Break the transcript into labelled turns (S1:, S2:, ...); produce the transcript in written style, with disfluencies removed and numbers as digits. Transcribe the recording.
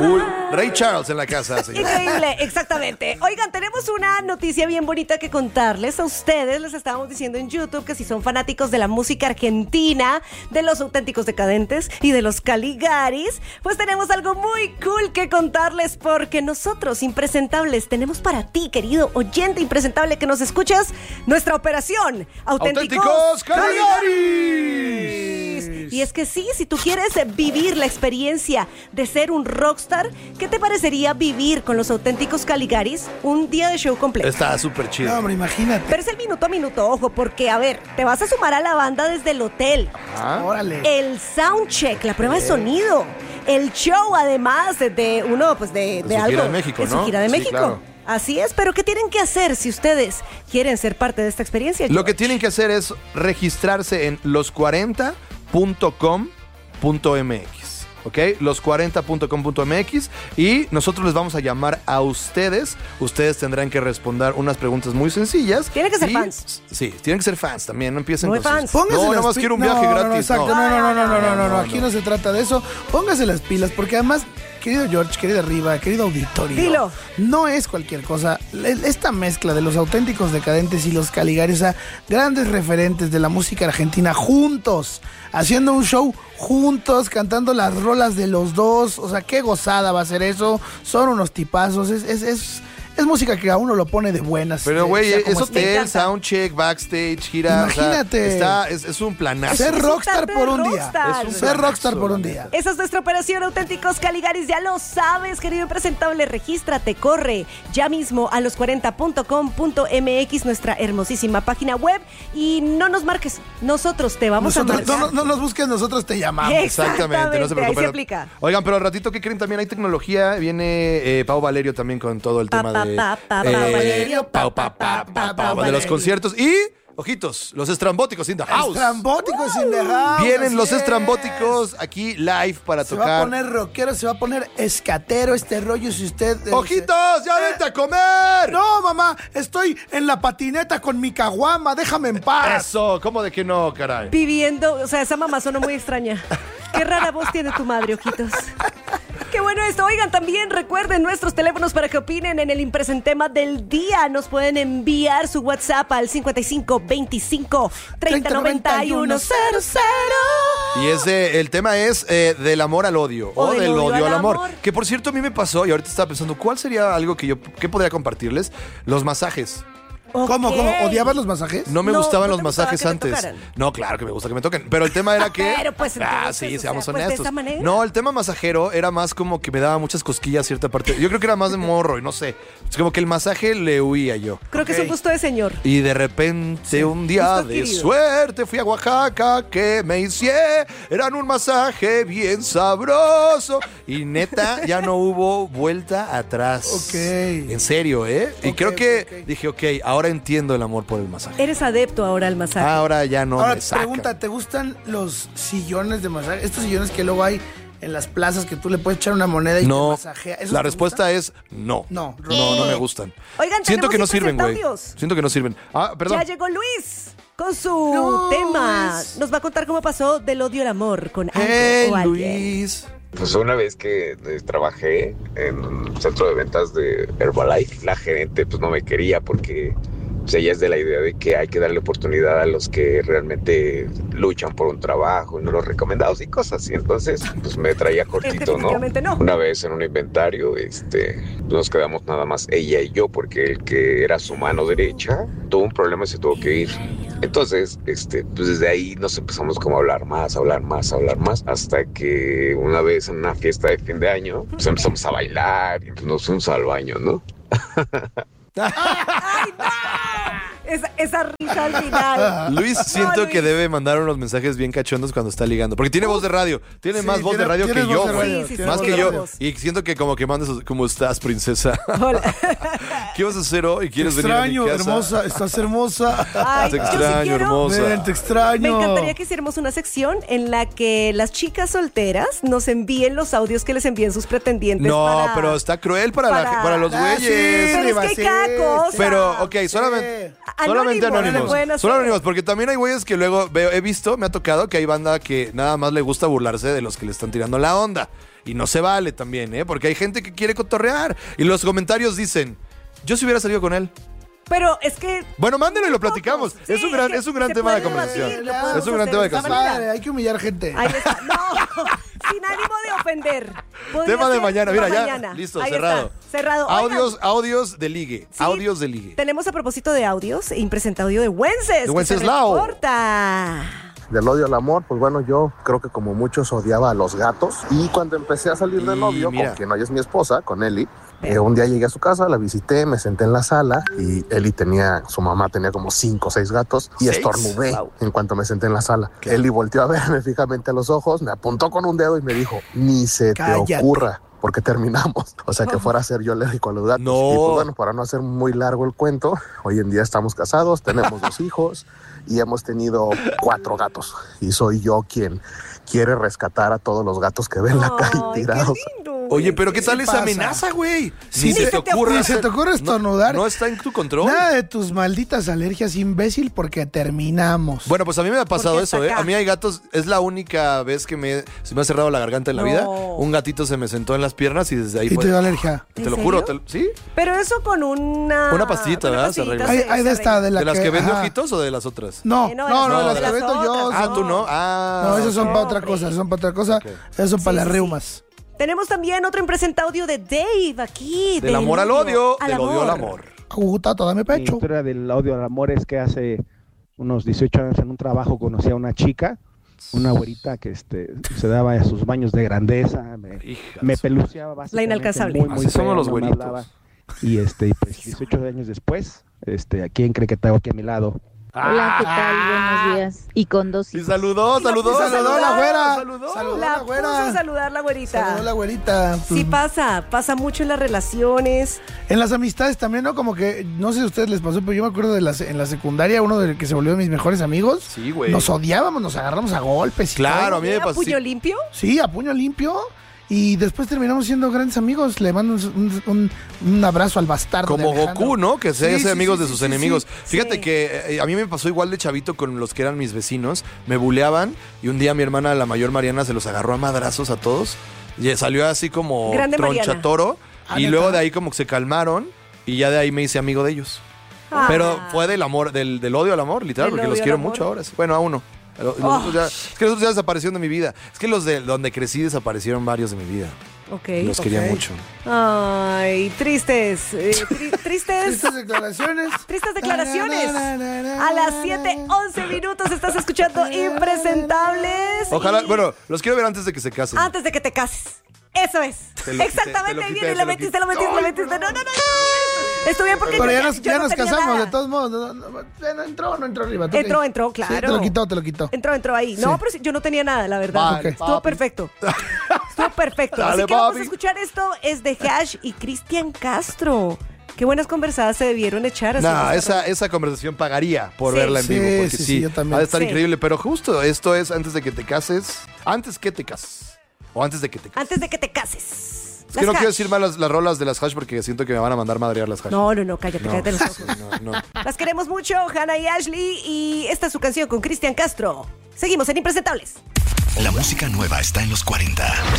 S1: Ray Charles en la casa, señor.
S2: Increíble, exactamente. Oigan, tenemos una noticia bien bonita que contarles a ustedes. Les estábamos diciendo en YouTube que si son fanáticos de la música argentina, de los Auténticos Decadentes y de los Caligaris, pues tenemos algo muy cool que contarles, porque nosotros, impresentables, tenemos para ti, querido oyente impresentable que nos escuchas, nuestra operación
S1: ¡Auténticos Caligaris!
S2: Y es que sí, si tú quieres vivir la experiencia de ser un rockstar, ¿qué te parecería vivir con los Auténticos Caligaris un día de show completo?
S1: Está súper chido.
S3: No, hombre, imagínate.
S2: Pero es el minuto a minuto, ojo, porque, a ver, te vas a sumar a la banda desde el hotel.
S3: Órale.
S2: El soundcheck, la prueba de sonido. El show, además, de uno, pues, de
S1: su
S2: algo.
S1: gira de México,
S2: de su
S1: ¿no?
S2: gira de
S1: Sí,
S2: México.
S1: claro.
S2: Así es, pero ¿qué tienen que hacer si ustedes quieren ser parte de esta experiencia?
S1: Lo que
S2: George?
S1: tienen que hacer es registrarse en los40.com.mx. ¿Ok? Los40.com.mx y nosotros les vamos a llamar a ustedes. Ustedes tendrán que responder unas preguntas muy sencillas.
S2: Tienen que ser fans.
S1: Sí, tienen que ser fans también. No empiecen
S2: Muy
S1: con sus-
S2: fans.
S3: Póngase
S1: No,
S3: las
S1: nada más
S3: pi-
S1: quiero un viaje gratis.
S3: No, exacto. No. Aquí no se trata de eso. Póngase las pilas, porque además, querido George, querida Riva, querido auditorio.
S2: Dilo.
S3: No es cualquier cosa. Esta mezcla de los Auténticos Decadentes y los Caligaris, o sea, grandes referentes de la música argentina juntos, haciendo un show juntos, cantando las rolas de los dos. O sea, qué gozada va a ser eso. Son unos tipazos. Es música que a uno lo pone de buenas.
S1: Pero, güey,
S3: sea como
S1: es
S3: esté.
S1: hotel, soundcheck, backstage, gira.
S3: Imagínate.
S1: O sea, es un planazo.
S3: Ser
S2: Es un
S3: rockstar
S2: tarde
S3: por un
S2: rockstar.
S3: día.
S1: Es un
S3: Ser rockstar
S1: planazo,
S3: por un
S1: la
S3: día.
S2: Esa es nuestra operación Auténticos Caligaris, ya lo sabes, querido impresentable. Regístrate, corre ya mismo a los40.com.mx, nuestra hermosísima página web, y no nos marques, nosotros te vamos a
S3: Nosotros,
S2: marcar.
S3: no nos busques, nosotros te llamamos.
S1: Exactamente, no se
S2: Ahí se
S1: preocupen.
S2: aplica.
S1: Oigan, pero al ratito, ¿qué creen? También hay tecnología. Viene Pau Valerio también con todo el tema de...
S2: Valerio,
S1: Pau de los conciertos. Y, ojitos, los estrambóticos in the house.
S3: Estrambóticos in the house.
S1: Vienen
S3: así
S1: los
S3: es.
S1: estrambóticos aquí live para
S3: Se va a
S1: tocar.
S3: poner rockero, se va a poner escatero este rollo si usted...
S1: ¡Ojitos! ¡Ya vente a comer!
S3: No, mamá, estoy en la patineta con mi caguama, déjame en paz.
S1: Eso, ¿cómo de que no, caray?
S2: Viviendo, o sea, esa mamá sonó muy extraña. Qué rara voz tiene tu madre, ojitos. Qué bueno esto. Oigan, también recuerden nuestros teléfonos para que opinen en el impresentema del día. Nos pueden enviar su WhatsApp al 55 25 30 91 00.
S1: Y el tema es del amor al odio o del odio al amor. Que por cierto a mí me pasó y ahorita estaba pensando, ¿cuál sería algo que podría compartirles? Los masajes.
S3: ¿Cómo?
S2: Ok.
S3: ¿Odiabas los masajes?
S1: No me
S2: No,
S1: gustaban
S2: ¿no
S1: los
S2: te gustaba
S1: masajes
S2: que te
S1: antes.
S2: tocaran?
S1: No, claro que me gusta que me toquen. Pero el tema era que.
S2: Pero, pues, entonces,
S1: sí,
S2: o
S1: seamos
S2: sea, pues, de
S1: honestos.
S2: esa manera.
S1: No, el tema masajero era más como que me daba muchas cosquillas cierta parte. Yo creo que era más de morro y no sé. Es como que el masaje le huía yo.
S2: Creo que es un gusto de señor.
S1: Y de repente un día
S2: gusto
S1: de
S2: adquirido.
S1: suerte fui a Oaxaca que me hicieran un masaje bien sabroso. Y neta, ya no hubo vuelta atrás.
S3: Ok.
S1: En serio, ¿eh? Y
S3: Ok,
S1: creo que
S3: ok.
S1: dije, ok, ahora entiendo el amor por el masaje.
S2: Eres adepto ahora al masaje.
S1: Ahora ya no
S3: Ahora,
S1: me saca.
S3: pregunta, ¿te gustan los sillones de masaje? Estos sillones que luego hay en las plazas que tú le puedes echar una moneda y te
S1: No,
S3: masajea. ¿Esos
S1: la
S3: te
S1: respuesta es no.
S3: No.
S1: No me gustan.
S2: Oigan,
S1: siento que no
S2: tenemos
S1: sirven, güey.
S2: impresentables.
S1: Siento que no sirven. Ah, perdón.
S2: Ya llegó Luis con su
S3: No,
S2: tema.
S3: Luis.
S2: Nos va a contar cómo pasó del odio al amor con algo
S1: Hey,
S2: o alguien.
S1: Luis.
S4: Pues una vez que trabajé en un centro de ventas de Herbalife, la gerente pues no me quería porque pues, ella es de la idea de que hay que darle oportunidad a los que realmente luchan por un trabajo y no los recomendados y cosas así. Entonces pues me traía cortito, ¿no?
S2: Definitivamente no.
S4: Una vez en un inventario nos quedamos nada más ella y yo porque el que era su mano derecha tuvo un problema y se tuvo que ir. Entonces, pues desde ahí nos empezamos como a hablar más, hasta que una vez en una fiesta de fin de año, pues empezamos a bailar y pues nos fuimos al baño, ¿no?
S2: ¡Ay, no! Esa risa al final.
S1: Luis siento
S2: Luis.
S1: que debe mandar unos mensajes bien cachondos cuando está ligando. Porque tiene voz de radio. Tiene
S3: Sí,
S1: más voz de
S3: tiene-
S1: radio que
S3: tienes
S1: yo,
S3: voz de
S1: güey.
S3: radio,
S2: Sí, sí,
S1: Más
S2: sí,
S1: que
S2: voz de
S1: yo.
S2: voz.
S1: Y siento que como que mandas, ¿cómo estás, princesa?
S2: Hola.
S1: ¿Qué vas a hacer hoy? ¿Quieres venir a
S3: extraño,
S1: mi casa?
S3: hermosa, estás hermosa.
S2: Ay,
S1: Te
S2: yo sí
S1: extraño,
S2: quiero-
S1: hermosa.
S3: Ven, te extraño.
S2: Me encantaría que hiciéramos una sección en la que las chicas solteras nos envíen los audios que les envíen sus pretendientes.
S1: No,
S2: para-
S1: pero está cruel para los
S3: Ah, sí,
S1: güeyes.
S2: Pero es que hay cada cosa.
S1: Pero, ok, solamente
S2: Anónimos, le
S1: anónimos.
S2: pueden hacer.
S1: Solo anónimos, porque también hay güeyes que luego he visto, me ha tocado que hay banda que nada más le gusta burlarse de los que le están tirando la onda. Y no se vale también, porque hay gente que quiere cotorrear. Y los comentarios dicen, yo si hubiera salido con él.
S2: Pero es que...
S1: Bueno, mándenlo y lo platicamos.
S2: Sí,
S1: es un gran tema de conversación.
S2: Es un gran tema de conversación.
S3: Hay que humillar gente.
S2: Ahí está. No, sin ánimo de ofender.
S1: Tema de mañana. Mira, ya,
S2: mañana.
S1: listo,
S2: Ahí
S1: cerrado.
S2: Está, cerrado.
S1: Audios de ligue.
S2: Sí,
S1: audios de ligue.
S2: Tenemos a propósito de audios, impresentado audio de Wences.
S1: De Wenceslao.
S5: Del odio al amor, pues bueno, yo creo que como muchos odiaba a los gatos. Y cuando empecé a salir de novio, con quien hoy es mi esposa, con Eli, un día llegué a su casa, la visité, me senté en la sala y Eli su mamá tenía como 5 o 6 gatos y estornudé en cuanto me senté en la sala. Eli volteó a verme fijamente a los ojos, me apuntó con un dedo y me dijo, ni se te ocurra. Porque terminamos. O sea, que fuera a ser yo alérgico a los gatos.
S1: No.
S5: Y pues bueno, para no hacer muy largo el cuento, hoy en día estamos casados, tenemos 2 hijos y hemos tenido 4 gatos. Y soy yo quien quiere rescatar a todos los gatos que ven en la calle tirados.
S1: Oye, pero ¿qué tal esa amenaza, güey?
S3: Si se te ocurre estornudar.
S1: No está en tu control.
S3: Nada de tus malditas alergias, imbécil, porque terminamos.
S1: Bueno, pues a mí me ha pasado eso, A mí hay gatos, es la única vez que se me ha cerrado la garganta en la vida. Un gatito se me sentó en las piernas y desde ahí
S3: ¿Y te dio alergia?
S1: Te lo juro, ¿sí?
S2: Pero eso con una
S1: pastillita, ¿verdad? Se arregla.
S3: Hay de esta, de la
S1: ¿De las que vende
S3: ajá.
S1: ojitos o de las otras?
S3: No,
S2: de
S3: las que
S2: las
S3: vendo yo.
S2: otras.
S1: ¿Tú no?
S3: No, esas son para otra cosa,
S1: Okay.
S3: Esas son para las reumas.
S2: Tenemos también otro impresentado audio de Dave aquí.
S1: Del amor al odio, del odio al amor.
S3: Tato, dame
S6: Mi
S3: pecho.
S6: historia del odio al amor es que hace unos 18 años en un trabajo conocí a una chica, una güerita que se daba a sus baños de grandeza, me peluceaba básicamente.
S2: La inalcanzable.
S6: Muy
S1: Así somos los
S6: no me
S1: güeritos.
S6: hablaba. Y pues 18 años después, ¿a quién cree que tengo aquí a mi lado?
S7: Hola, ¿qué tal? Buenos días. Y con 2 hijos.
S1: Y saludó
S3: Saludó la güera.
S1: Saludó.
S2: La
S3: güera.
S2: puso a saludar la güerita.
S3: Saludó la güerita.
S2: Sí pasa mucho en las relaciones.
S3: En las amistades también, ¿no? Como que, no sé si a ustedes les pasó, pero yo me acuerdo en la secundaria, uno del que se volvió de mis mejores amigos.
S1: Sí, güey.
S3: Nos odiábamos, nos agarramos a golpes.
S1: Claro, a mí me
S2: ¿Era
S1: pasó.
S2: puño limpio?
S3: Sí, a puño limpio. Y después terminamos siendo grandes amigos. Le mando un abrazo al bastardo.
S1: Como Goku, ¿no? Que se hace amigos de sus enemigos.
S2: sí.
S1: Fíjate que a mí me pasó igual de chavito con los que eran mis vecinos. Me buleaban y un día mi hermana, la mayor Mariana, se los agarró a madrazos a todos. Y salió así como
S2: Grande
S1: tronchatoro. Y
S3: ¿neta?
S1: luego de ahí como que se calmaron y ya de ahí me hice amigo de ellos. Pero fue del amor, del odio al amor, literal,
S2: Del
S1: porque los
S2: odio
S1: quiero
S2: al amor.
S1: mucho ahora. Bueno, a uno. Es que los otros ya desaparecieron de mi vida. Es que los de donde crecí desaparecieron varios de mi vida.
S2: Ok.
S1: Los quería mucho.
S2: Ay, tristes.
S3: Tristes declaraciones.
S2: Tristes declaraciones. A las 7:11 minutos estás escuchando Impresentables.
S1: Ojalá,
S2: y
S1: bueno, los quiero ver antes de que se casen.
S2: antes de que te cases. Eso es.
S1: Te lo quité,
S2: Exactamente,
S1: te lo quité,
S2: bien, y
S1: te
S2: lo
S1: lo
S2: metiste.
S1: quité.
S2: No. Estuvo bien porque
S3: Pero
S2: yo
S3: ya
S2: yo
S3: nos
S2: tenía
S3: casamos,
S2: nada.
S3: de todos modos. No entró arriba. ¿tú qué?
S2: Entró, claro.
S3: Sí, te lo quitó.
S2: Entró ahí.
S3: Sí.
S2: No, pero yo no tenía nada, la verdad.
S1: Vale,
S2: Estuvo
S1: papi.
S2: perfecto. Estuvo perfecto.
S1: Dale,
S2: Así que vamos a
S1: papi.
S2: escuchar esto. Es de Hash y Cristian Castro. Qué buenas conversadas se debieron echar. así
S1: No,
S2: que
S1: esa conversación pagaría por
S2: Sí.
S1: verla en vivo.
S3: Sí,
S1: Porque
S3: sí, yo también.
S1: ha de estar
S2: Sí.
S1: increíble. Pero justo esto es antes de que te cases. Antes que te cases. O antes de que te cases.
S2: Antes de que te cases.
S1: Es que no quiero decir mal las rolas de las Hash porque siento que me van a mandar madrear las Hash.
S2: No, cállate los ojos.
S1: No.
S2: Las queremos mucho, Hannah y Ashley. Y esta es su canción con Cristian Castro. Seguimos en Impresentables.
S8: La música nueva está en los 40.